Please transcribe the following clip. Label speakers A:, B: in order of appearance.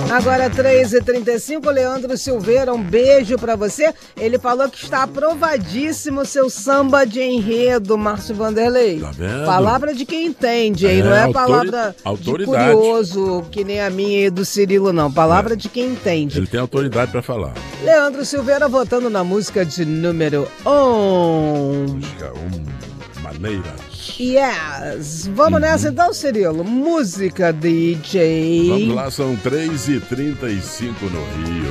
A: Agora 3h35, Leandro Silveira, um beijo pra você. Ele falou que está aprovadíssimo o seu samba de enredo, Márcio Vanderlei.
B: Tá vendo?
A: Palavra de quem entende, hein? Não é palavra de curioso, que nem a minha e do Cirilo, não. Palavra de quem entende.
B: Ele tem autoridade pra falar.
A: Leandro Silveira votando na música de número 1.
B: Maneiras.
A: Yes! Vamos nessa então, Cirilo. Música, DJ.
B: Vamos lá, são 3h35 no Rio.